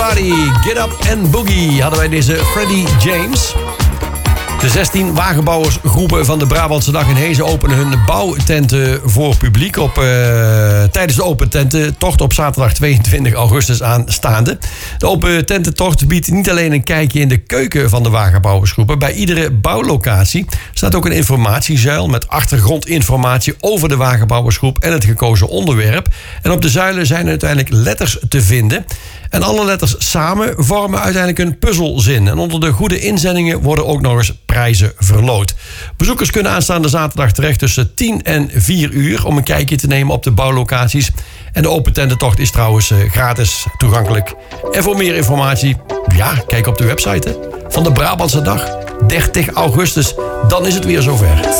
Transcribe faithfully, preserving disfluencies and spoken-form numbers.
Everybody, get up and boogie hadden wij deze Freddie James. De zestien wagenbouwersgroepen van de Brabantse Dag in Hezen openen hun bouwtenten voor publiek op, uh, tijdens de open tententocht op zaterdag tweeëntwintig augustus aanstaande. De open tententocht biedt niet alleen een kijkje in de keuken van de wagenbouwersgroepen. Bij iedere bouwlocatie staat ook een informatiezuil met achtergrondinformatie over de wagenbouwersgroep en het gekozen onderwerp. En op de zuilen zijn uiteindelijk letters te vinden. En alle letters samen vormen uiteindelijk een puzzelzin. En onder de goede inzendingen worden ook nog eens prijzen verloot. Bezoekers kunnen aanstaande zaterdag terecht tussen tien en vier uur... om een kijkje te nemen op de bouwlocaties. En de open tententocht is trouwens gratis toegankelijk. En voor meer informatie, ja, kijk op de website hè, van de Brabantse Dag. dertig augustus, dan is het weer zover.